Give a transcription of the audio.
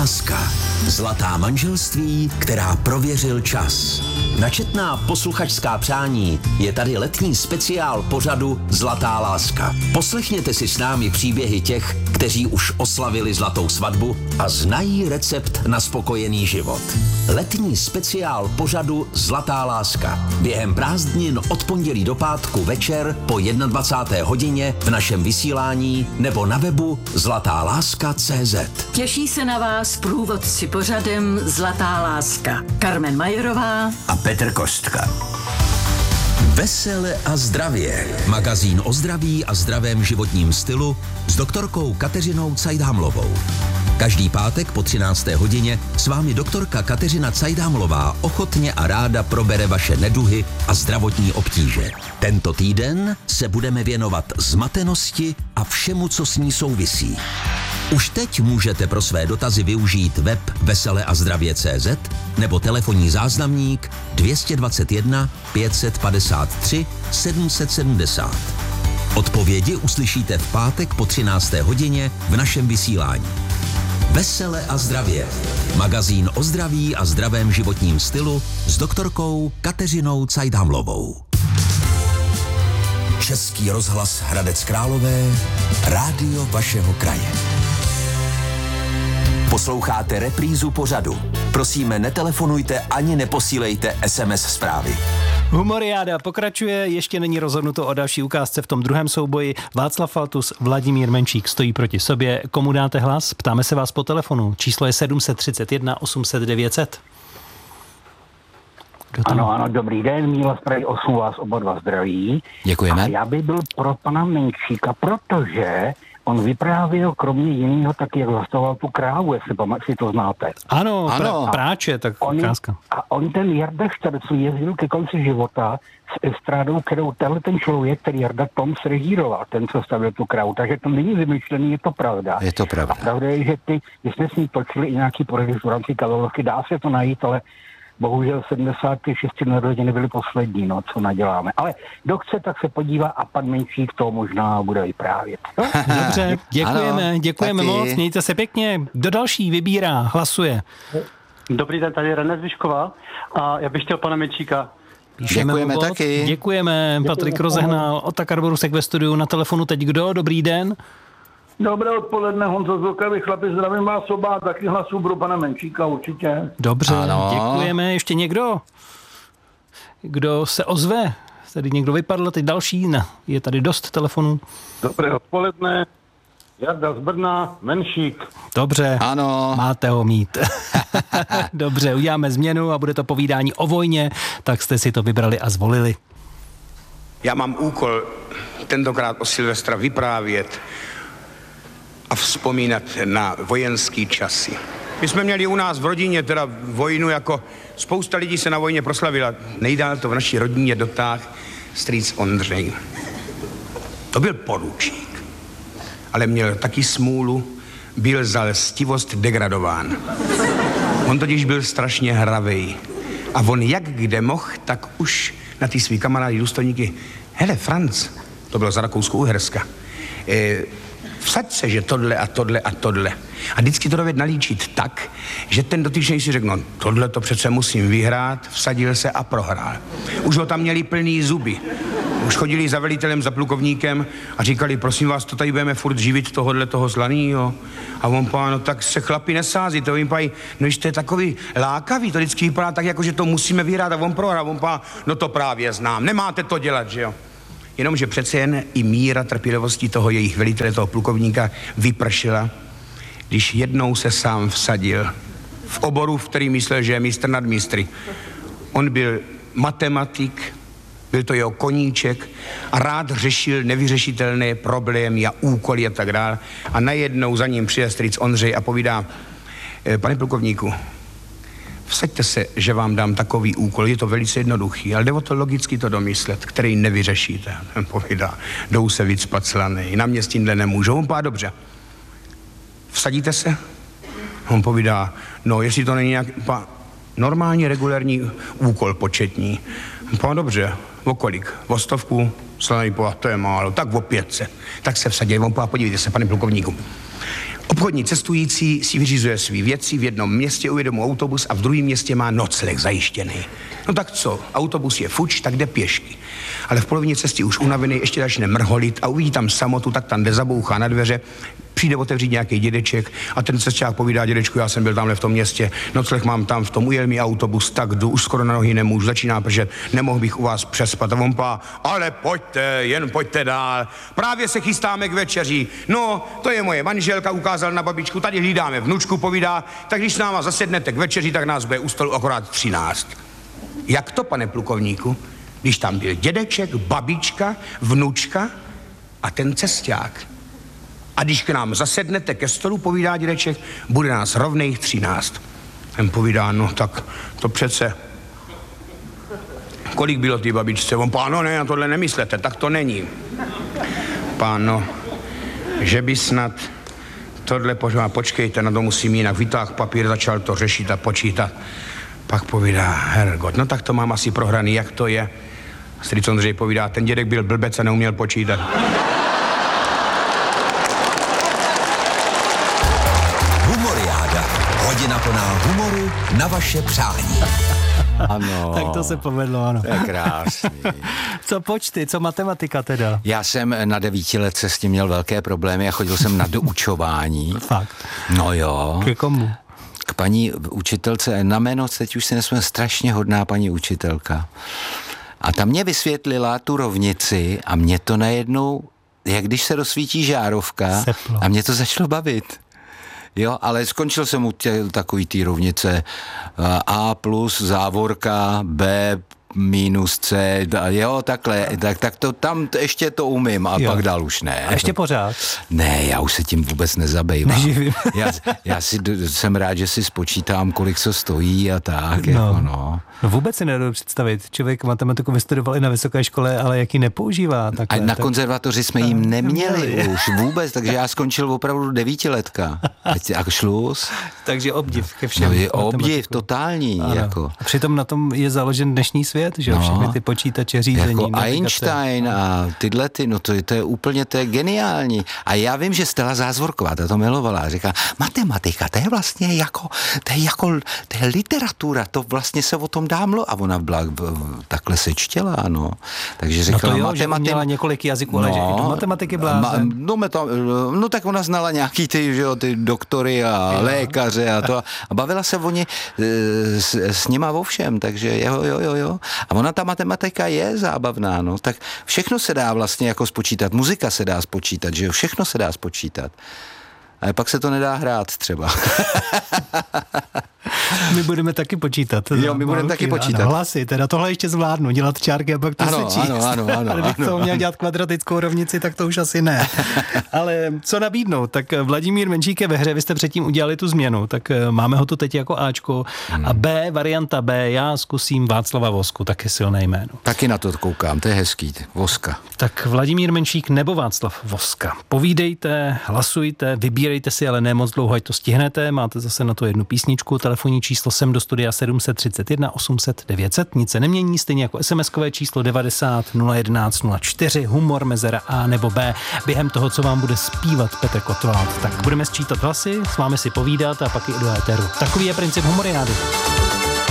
láska. Zlatá manželství, která prověřil čas. Na četná posluchačská přání je tady letní speciál pořadu Zlatá láska. Poslechněte si s námi příběhy těch, kteří už oslavili zlatou svatbu a znají recept na spokojený život. Letní speciál pořadu Zlatá láska. Během prázdnin od pondělí do pátku večer po 21. hodině v našem vysílání nebo na webu zlatáláska.cz. Těší se na vás průvodci pořadem Zlatá láska. Carmen Majerová a Petr Kostka. Vesele a zdravě. Magazín o zdraví a zdravém životním stylu s doktorkou Kateřinou Cajdámlovou. Každý pátek po 13. hodině s vámi doktorka Kateřina Cajdámlová ochotně a ráda probere vaše neduhy a zdravotní obtíže. Tento týden se budeme věnovat zmatenosti a všemu, co s ní souvisí. Už teď můžete pro své dotazy využít web veseleazdravě.cz nebo telefonní záznamník 221 553 770. Odpovědi uslyšíte v pátek po 13. hodině v našem vysílání. Vesele a zdravě. Magazín o zdraví a zdravém životním stylu s doktorkou Kateřinou Cajdámlovou. Český rozhlas Hradec Králové, rádio vašeho kraje. Posloucháte reprízu pořadu. Prosíme, netelefonujte ani neposílejte SMS zprávy. Humoriáda pokračuje, ještě není rozhodnuto o další ukázce v tom druhém souboji. Václav Faltus, Vladimír Menšík stojí proti sobě. Komu dáte hlas? Ptáme se vás po telefonu. Číslo je 731 800 900. Ano, dobrý den, Míla z Prahy 8 vás oba dva zdraví. Děkujeme. A já bych byl pro pana Menšíka, protože on vyprávěl kromě jiného taky, jak zastavoval tu krávu, jestli to znáte. Ano. Práče, tak ukázka. A on ten Jarda Šterc jezdil ke konci života s estrádou, kterou ten člověk, který Jarda Tom režíroval, ten, co stavil tu krávu. Takže to není vymyšlený, je to pravda. Je to pravda. A pravda je, že my jsme s ní točili i nějaký pořady v rámci katalogky, dá se to najít, ale bohužel 76 narozeniny byly poslední, co naděláme. Ale kdo chce, tak se podívá a pan Menšík to možná bude vyprávět. Dobře, děkujeme moc, mějte se pěkně. Kdo další vybírá, hlasuje? Dobrý den, tady René Zvyšková a já bych chtěl pana Menšíka. Děkujeme taky. Děkujeme, Patrik Rozehnal, Otakar Borusek ve studiu, na telefonu teď kdo? Dobrý den. Dobré odpoledne, Honzo Zilkavý, chlapi, zdravím vás oba, taky hlasu pro pana Menšíka určitě. Dobře, děkujeme. Ještě někdo? Kdo se ozve? Tady někdo vypadl, teď další? Ne, je tady dost telefonů. Dobré odpoledne, Jarda z Brna, Menšík. Dobře, ano. Máte ho mít. Dobře, uděláme změnu a bude to povídání o vojně, tak jste si to vybrali a zvolili. Já mám úkol tentokrát o Silvestra vyprávět a vzpomínat na vojenský časy. My jsme měli u nás v rodině teda vojnu, jako spousta lidí se na vojně proslavila. Nejdál to v naší rodině dotáhl strýc Ondřej. To byl poručík, ale měl taky smůlu, byl za lstivost degradován. On totiž byl strašně hravej. A on jak kde mohl, tak už na ty svý kamarády důstojníky, hele Franc, to bylo za Rakousko-Uherska, vsaď se, že tohle a tohle a tohle. A vždycky to dovedl nalíčit tak, že ten dotyčný si řekl, no tohle to přece musím vyhrát, vsadil se a prohrál. Už ho tam měli plný zuby. Už chodili za velitelem, za plukovníkem a říkali, prosím vás, to tady budeme furt živit toho zlanýho. A on pán, no tak se chlapi nesází, to jim pají, no to je takový lákavý, to vždycky vypadá tak, jako že to musíme vyhrát a on prohrál. On pán, no to právě znám, nemáte to dělat, že jo. Jenomže přece jen i míra trpělivosti toho jejich velitele, toho plukovníka, vypršela, když jednou se sám vsadil v oboru, v který myslel, že je mistr nad mistry. On byl matematik, byl to jeho koníček a rád řešil nevyřešitelné problémy a úkoly a tak dále. A najednou za ním přijde strýc Ondřej a povídá, pane plukovníku, vsaďte se, že vám dám takový úkol, je to velice jednoduchý, ale jde o to logicky to domyslet, který nevyřešíte. Ten povídá, jdou se vycpat slanej, na mě s tímhle nemůžou. On pá, dobře. Vsadíte se? On povídá, no jestli to není nějak, normální regulární úkol početní. Pá, dobře, o kolik? O 100? Slanej, to je málo, tak o 500. Tak se vsadí, on pá, podívejte se, pane plukovníku. O Obchodní cestující si vyřizuje svý věci, v jednom městě ujede mu autobus a v druhém městě má nocleh zajištěný. No tak co, autobus je fuč, tak jde pěšky. Ale v polovině cesty už unavený ještě začne mrholit a uvidí tam samotu, tak tam jde, zabouchá na dveře, přijde otevřít nějaký dědeček a ten cesťák povídá: dědečku, já jsem byl tamhle v tom městě, nocleh mám tam, v tom ujel mi autobus, tak jdu, už skoro na nohy nemůžu, začíná pršet, nemohl bych u vás přespat. A on pá: ale pojďte, jen pojďte dál, právě se chystáme k večeři. No, to je moje manželka, ukázal na babičku, tady hlídáme vnučku, povídá, tak když s náma zasednete k večeři, tak nás bude u stolu akorát 13. Jak to, pane plukovníku? Když tam byl dědeček, babička, vnučka a ten cesťák. A když k nám zasednete ke stolu, povídá dědeček, bude nás rovných 13. Ten povídá: no tak to přece. Kolik bylo ty babičce? On: páno, ne, na tohle nemyslete, tak to není. Páno, že by snad tohle, počkejte, na to musím jinak. Vytáhl papír, začal to řešit a počítat. Pak povídá: hergot, no tak to mám asi prohraný, jak to je? Strýc Ondřej povídá: ten dědek byl blbec a neuměl počítat. Humoriáda. Hodina plná humoru na vaše přání. Ano. Tak to se povedlo, ano. To je krásný. Co počty, co matematika teda? Já jsem na 9letce s tím měl velké problémy a chodil jsem na doučování. Fakt. No jo. Ke komu? K paní učitelce, na jméno teď už si nesmím, strašně hodná paní učitelka. A ta mě vysvětlila tu rovnici a mě to najednou, jak když se rozsvítí žárovka, seplo. A mě to začalo bavit. Jo, ale skončil jsem u takový té rovnice A plus závorka, B minus C, jo, takhle, tak to tam ještě to umím a jo. Pak dál už ne. A ještě pořád? Ne, já už se tím vůbec nezabývám. Já jsem rád, že si spočítám, kolik co stojí a tak, no. Jako no. No vůbec si nedovedu představit. Člověk matematiku vystudoval i na vysoké škole, ale jak ji nepoužívá. Takhle, a na konzervatoři jsme jim neměli už vůbec, takže já skončil opravdu 9letka. A šluz. Takže obdiv ke všem. No, obdiv, totální. Jako. A přitom na tom je založen dnešní svět, že jo? Všechny ty počítače, řízení. Jako navigace. Einstein a tyhle ty, no to je úplně, to je geniální. A já vím, že Stella Zázvorková, ta to milovala a říká: matematika, to je vlastně jako, to je literatura, to vlastně se o tom dámlo. A ona byla takhle sečtěla, no. Takže říkala, no to jo, že měla několik jazyků, ale že i do matematiky blázen. No tak ona znala nějaký ty doktory a lékaře a to. A bavila se o ně s nima o všem, takže jo. A ona, ta matematika je zábavná, no. Tak všechno se dá vlastně jako spočítat. Muzika se dá spočítat, že jo, všechno se dá spočítat. Ale pak se to nedá hrát třeba. My budeme taky počítat. Jo, my budeme taky počítat. Ano, hlasy, teda tohle ještě zvládnu, dělat čárky a pak to se číst. Ano. Ale bych to měl dělat kvadratickou rovnici, tak to už asi ne. Ale co nabídnout? Tak Vladimír Menšík je ve hře, vy jste předtím udělali tu změnu, tak máme ho tu teď jako Ačko. A B, varianta B, já zkusím Václava Vosku, taky silné jméno. Taky na to koukám, to je hezký, Voska. Tak Vladimír Menšík nebo Václav Voska. Povídejte, hlasujte, vybírejte si, ale ne moc dlouho, ať to stihnete. Máte zase na to jednu písničku, telefonní číslo sem do studia 731 800 900, nic se nemění, stejně jako SMS-kové číslo 90 011 04, humor, mezera A nebo B. Během toho, co vám bude zpívat Petr Kotwald, tak budeme sčítat hlasy, s vámi si povídat a pak i do éteru. Takový je princip humoriády.